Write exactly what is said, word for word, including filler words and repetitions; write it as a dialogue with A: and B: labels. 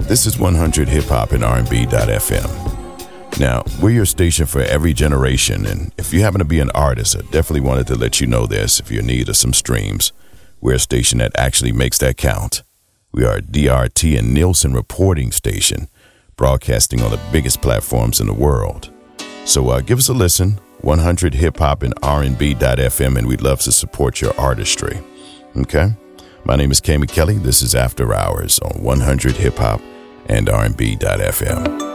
A: This is one hundred hip hop and R and B dot F M. Now, we're your station for every generation, and if you happen to be an artist, I definitely wanted to let you know this. If you're in need of some streams, we're a station that actually makes that count. We are a D R T and Nielsen reporting station, broadcasting on the biggest platforms in the world. So uh, give us a listen, one hundred hip hop and R and B dot F M, and we'd love to support your artistry. Okay? My name is Kami Kelly. This is After Hours on one hundred hip hop and R and B dot F M.